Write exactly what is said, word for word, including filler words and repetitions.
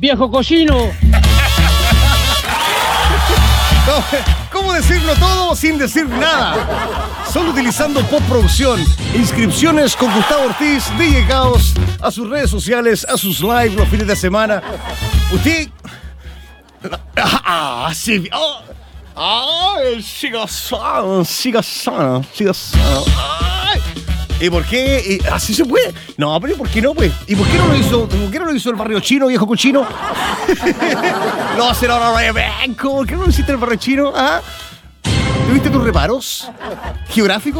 viejo cochino. ¿Cómo decirlo todo sin decir nada? Solo utilizando postproducción. Inscripciones con Gustavo Ortiz, D J Caos, a sus redes sociales, a sus lives los fines de semana. Usted... Ah, sí. Oh. Ay, siga sano, siga sano, siga sano. Ay. ¿Y por qué? ¿Y así se puede? No, pero ¿por qué no, pues? ¿Y por qué no lo hizo? ¿Por qué no lo hizo el barrio chino, viejo cochino? Lo va a hacer ahora Raya Blanco. ¿Por qué no lo hiciste el barrio chino? ¿Ah? ¿Tuviste tus reparos geográficos?